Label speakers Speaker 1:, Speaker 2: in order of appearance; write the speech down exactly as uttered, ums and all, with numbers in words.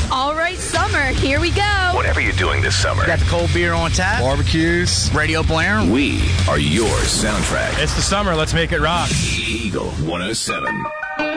Speaker 1: All right, summer, here we go.
Speaker 2: Whatever you're doing this summer.
Speaker 3: Got the cold beer on tap.
Speaker 4: Barbecues.
Speaker 3: Radio blaring.
Speaker 2: We are your soundtrack.
Speaker 5: It's the summer. Let's make it rock.
Speaker 2: Eagle one oh seven.